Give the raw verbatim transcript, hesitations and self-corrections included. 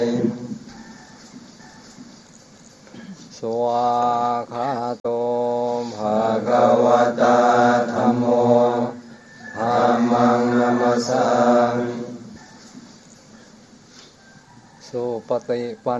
สวากขาโตภะคะวะตาธัมโมธัมมังนัมสสามิสุปฏิปัน